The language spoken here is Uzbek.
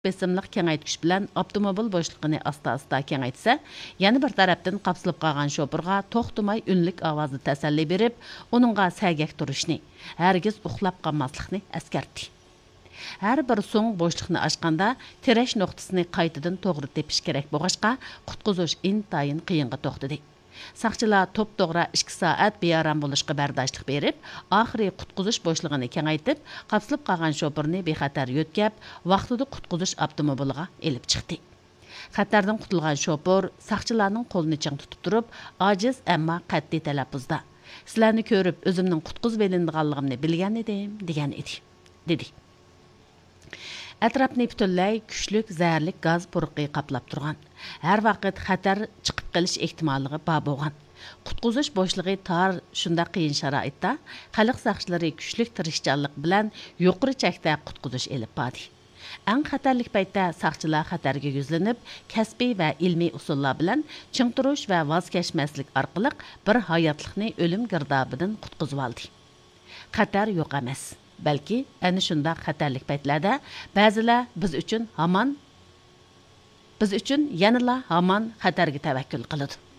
besimliq kengaytkish bilan avtomobil bo'shliqini asta-asta kengaytsa, yana bir tarafdan qapsilib qolgan şoförga to'xtamay unlik ovozda tasalli berib, uningga sagak turishni, hargiz uxlab qolmaslikni eskartdi. Har bir so'ng bo'shliqni ochganda tirash nuqtasini qaytadan to'g'ri tepish kerak bo'lg'achqa, qutqizish intayin qiyinga to'xtadi. Saqchilar to'p-to'g'ri 2 soat bearam bo'lishga bardoshlik berib, oxiri qutqizish bo'shlig'ini kengaytib, qapsilib qolgan shoferni bexatar yo'tkab, vaqtida qutqizish avtomobiliga elib chiqdi. Xatardan qutulgan shofer saqchilarning qo'lini chang tutib turib, ojiz ammo qat'iy talaffuzda: "Sizlarni ko'rib, o'zimning qutqizib elinganligimni bilgan edim" degan edi. dedi. Atrofni butunlay kuchlik zaharlik gaz purqi qaplab turgan. Har vaqt xatar chiqib qolish ehtimolligi bor bo'lgan. Qutqizish bo'shlig'i tor shunda qiyin sharoitda xalq saqchilari kuchlik tirishchanlik bilan yuqori chekda qutqizish elib bordi. Eng xatarlik paytda saqchilar xatarga yuzlanib, kasbiy va ilmiy usullar bilan ching turish va voz kechmaslik orqali bir hayotlikni o'lim girdobidan qutqizib oldi. Xatar yo'q emas. Balki ana shunda xatarlik paytlarda ba'zilar biz uchun yanala hamon xatarga tavakkul qiladi.